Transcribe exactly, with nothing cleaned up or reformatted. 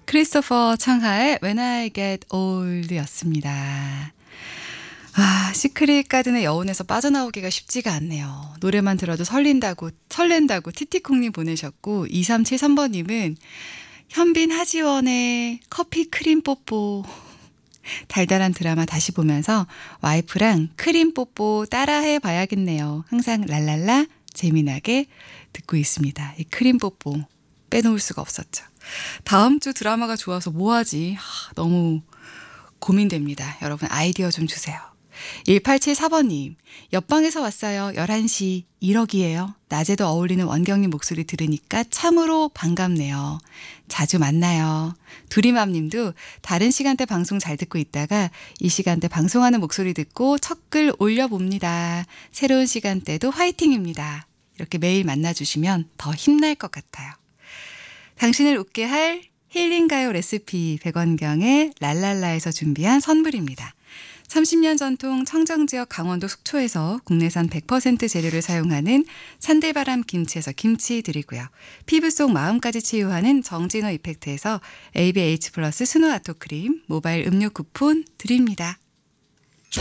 크리스토퍼 청하의 When I Get Old였습니다. 아, 시크릿 가든의 여운에서 빠져나오기가 쉽지가 않네요. 노래만 들어도 설린다고, 설렌다고 티티콩님 보내셨고, 이삼칠삼 번님은 현빈 하지원의 커피 크림 뽀뽀. 달달한 드라마 다시 보면서 와이프랑 크림 뽀뽀 따라해 봐야겠네요. 항상 랄랄라 재미나게 듣고 있습니다. 이 크림 뽀뽀 빼놓을 수가 없었죠. 다음 주 드라마가 좋아서 뭐 하지? 하, 너무 고민됩니다. 여러분 아이디어 좀 주세요. 일팔칠사 번님, 옆방에서 왔어요. 열한 시 일억이에요. 낮에도 어울리는 원경님 목소리 들으니까 참으로 반갑네요. 자주 만나요. 두리맘님도 다른 시간대 방송 잘 듣고 있다가 이 시간대 방송하는 목소리 듣고 첫 글 올려봅니다. 새로운 시간대도 화이팅입니다. 이렇게 매일 만나주시면 더 힘날 것 같아요. 당신을 웃게 할 힐링가요 레시피 백원경의 랄랄라에서 준비한 선물입니다. 삼십 년 전통 청정지역 강원도 속초에서 국내산 백 퍼센트 재료를 사용하는 산들바람 김치에서 김치 드리고요. 피부 속 마음까지 치유하는 정진호 이펙트에서 에이비에이치 플러스 스노 아토크림 모바일 음료 쿠폰 드립니다.